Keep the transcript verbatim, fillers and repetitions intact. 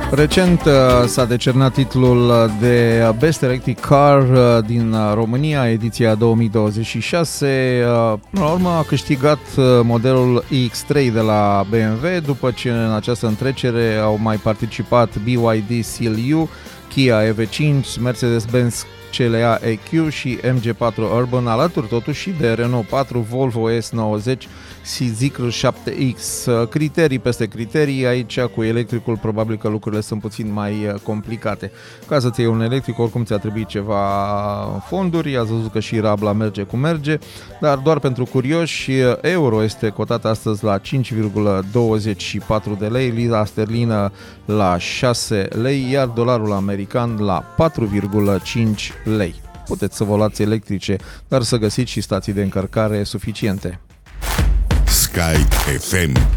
Recent s-a decernat titlul de Best Electric Car din România, ediția două mii douăzeci și șase. Până la urmă a câștigat modelul i X trei de la B M W, după ce în această întrecere au mai participat B Y D Seal U, Kia E V cinci, Mercedes-Benz C L A E Q și M G patru Urban, alături totuși și de Renault patru, Volvo S nouăzeci și Zeekr șapte X. Criterii peste criterii, aici cu electricul probabil că lucrurile sunt puțin mai complicate. Ca să-ți iei un electric, oricum ți-a trebuit ceva fonduri, ați văzut că și Rabla merge cum merge, dar doar pentru curioși, euro este cotat astăzi la cinci virgulă douăzeci și patru de lei, lira sterlină la șase lei, iar dolarul american la patru virgulă cinci lei. Puteți să vă luați electrice, dar să găsiți și stații de încărcare suficiente. Sky F M